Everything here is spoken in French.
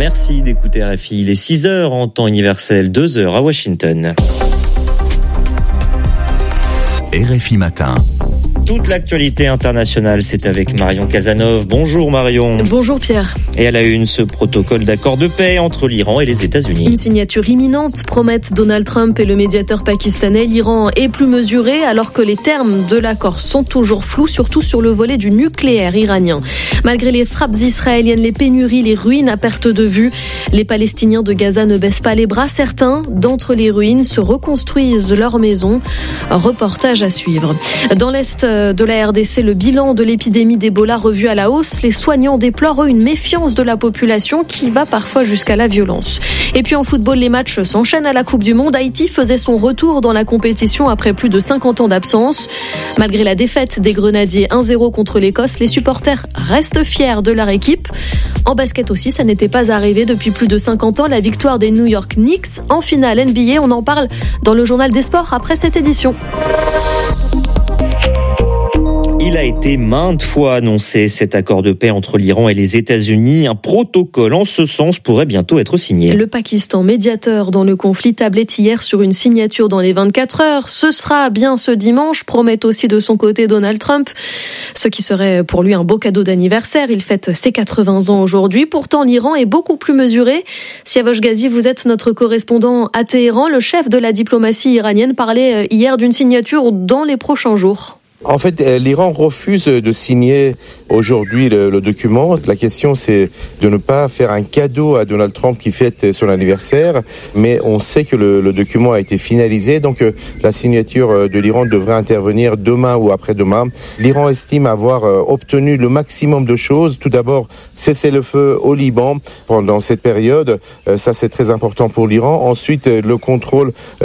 Merci d'écouter RFI. Il est 6h en temps universel, 2h à Washington. RFI Matin. Toute l'actualité internationale, c'est avec Marion Casanov. Bonjour Marion. Bonjour Pierre. Et à la une, ce protocole d'accord de paix entre l'Iran et les États-Unis. Une signature imminente, promettent Donald Trump et le médiateur pakistanais. L'Iran est plus mesuré alors que les termes de l'accord sont toujours flous, surtout sur le volet du nucléaire iranien. Malgré les frappes israéliennes, les pénuries, les ruines à perte de vue, les Palestiniens de Gaza ne baissent pas les bras. Certains d'entre les ruines se reconstruisent leurs maisons. Reportage à suivre. Dans l'Est de la RDC, le bilan de l'épidémie d'Ebola revu à la hausse. Les soignants déplorent une méfiance de la population qui va parfois jusqu'à la violence. Et puis en football, les matchs s'enchaînent à la Coupe du Monde. Haïti faisait son retour dans la compétition après plus de 50 ans d'absence. Malgré la défaite des Grenadiers 1-0 contre l'Écosse, les supporters restent fiers de leur équipe. En basket aussi, ça n'était pas arrivé depuis plus de 50 ans. La victoire des New York Knicks en finale NBA. On en parle dans le journal des sports après cette édition. Il a été maintes fois annoncé cet accord de paix entre l'Iran et les États-Unis. Un protocole en ce sens pourrait bientôt être signé. Le Pakistan, médiateur dans le conflit, tablait hier sur une signature dans les 24 heures. Ce sera bien ce dimanche, promet aussi de son côté Donald Trump. Ce qui serait pour lui un beau cadeau d'anniversaire. Il fête ses 80 ans aujourd'hui. Pourtant, l'Iran est beaucoup plus mesuré. Siavosh Ghazi, vous êtes notre correspondant à Téhéran. Le chef de la diplomatie iranienne parlait hier d'une signature dans les prochains jours. En fait, l'Iran refuse de signer aujourd'hui le document. La question, c'est de ne pas faire un cadeau à Donald Trump qui fête son anniversaire. Mais on sait que le document a été finalisé. Donc, la signature de l'Iran devrait intervenir demain ou après-demain. L'Iran estime avoir obtenu le maximum de choses. Tout d'abord, cesser le feu au Liban pendant cette période. Ça, c'est très important pour l'Iran. Ensuite, le contrôle